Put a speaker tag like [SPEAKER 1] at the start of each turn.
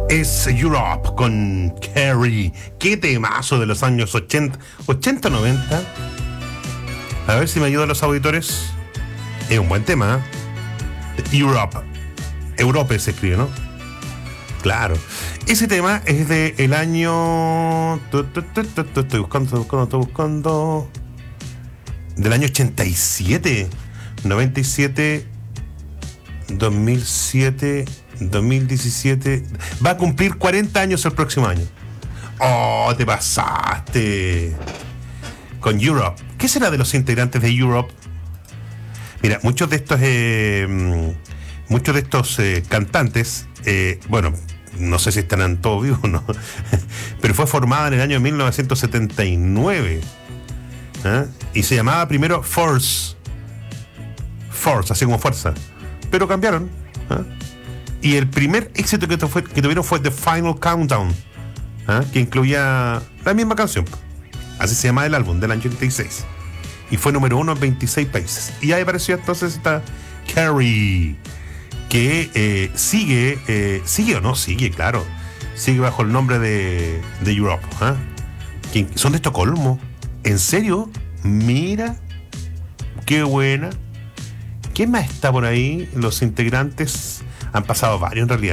[SPEAKER 1] Es Europe con Carrie. Qué temazo de los años 80, 90. A ver si me ayudan los auditores. Es un buen tema, ¿eh? Europe. Europe se escribe, ¿no? Claro. Ese tema es de el año... Estoy buscando. Del año 87. 97. 2007. 2017. Va a cumplir 40 años el próximo año. Oh, te pasaste. Con Europe. ¿Qué será de los integrantes de Europe? Mira, muchos de estos cantantes, bueno, no sé si estarán todos vivos o no, pero fue formada en el año 1979. ¿Eh? Y se llamaba primero Force, así como fuerza, pero cambiaron. ¿Eh? Y el primer éxito que tuvieron fue The Final Countdown, que incluía la misma canción. Así se llama el álbum del año 86. Y fue número 1 en 26 países. Y ahí apareció entonces esta Carrie, que sigue o no sigue, claro. Sigue bajo el nombre de Europe. Que son de Estocolmo. ¿En serio? Mira. Qué buena. ¿Quién más está por ahí? Los integrantes han pasado varios en realidad.